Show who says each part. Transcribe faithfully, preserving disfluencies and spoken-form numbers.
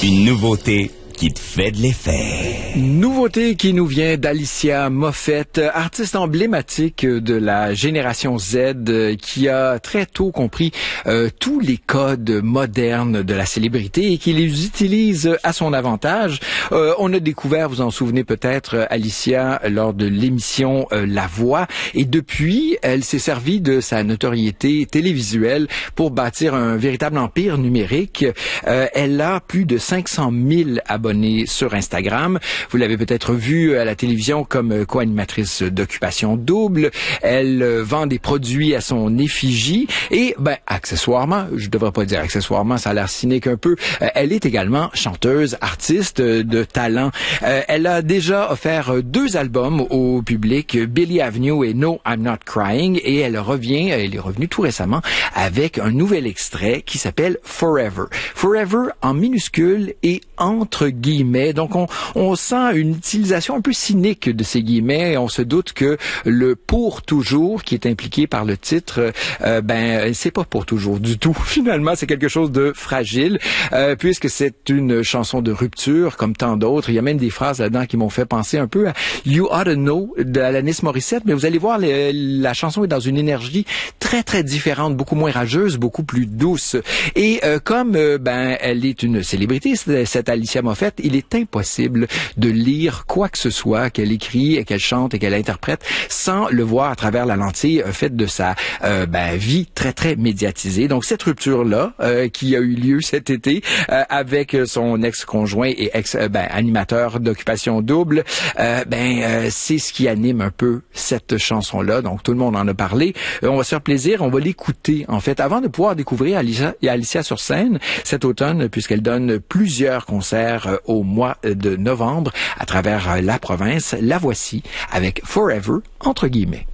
Speaker 1: Une nouveauté qui te fait de l'effet.
Speaker 2: Nouveauté qui nous vient d'Alicia Moffett, artiste emblématique de la génération Z, qui a très tôt compris euh, tous les codes modernes de la célébrité et qui les utilise à son avantage. Euh, on a découvert, vous en souvenez peut-être, Alicia lors de l'émission euh, La Voix, et depuis, elle s'est servie de sa notoriété télévisuelle pour bâtir un véritable empire numérique. Euh, elle a plus de cinq cent mille abonnés sur Instagram. Vous l'avez peut-être vu à la télévision comme co-animatrice d'Occupation Double. Elle euh, vend des produits à son effigie et, ben, accessoirement, je devrais pas dire accessoirement, ça a l'air cynique un peu, euh, elle est également chanteuse, artiste euh, de talent. Euh, elle a déjà offert deux albums au public, Billy Avenue et No I'm Not Crying, et elle revient, elle est revenue tout récemment avec un nouvel extrait qui s'appelle Forever. Forever en minuscule et entre guillemets. Donc, on, on sent une utilisation un peu cynique de ces guillemets et on se doute que le pour toujours qui est impliqué par le titre, euh, ben, c'est pas pour toujours du tout. Finalement, c'est quelque chose de fragile, euh, puisque c'est une chanson de rupture comme tant d'autres. Il y a même des phrases là-dedans qui m'ont fait penser un peu à You Ought to Know de Alanis Morissette, mais vous allez voir, les, la chanson est dans une énergie très, très différente, beaucoup moins rageuse, beaucoup plus douce. Et euh, comme euh, ben, elle est une célébrité, cette Alicia Moffett, il est impossible de lire quoi que ce soit qu'elle écrit et qu'elle chante et qu'elle interprète sans le voir à travers la lentille euh, faite de sa euh, ben, vie très, très médiatisée. Donc, cette rupture-là, euh, qui a eu lieu cet été euh, avec son ex-conjoint et ex euh, ben, animateur d'Occupation Double, euh, ben euh, c'est ce qui anime un peu cette chanson-là. Donc, tout le monde en a parlé. Euh, on va se faire plaisir, on va l'écouter, en fait, avant de pouvoir découvrir Alicia, Alicia sur scène cet automne, puisqu'elle donne plusieurs concerts euh, au mois de novembre à travers la province. La voici avec Forever, entre guillemets.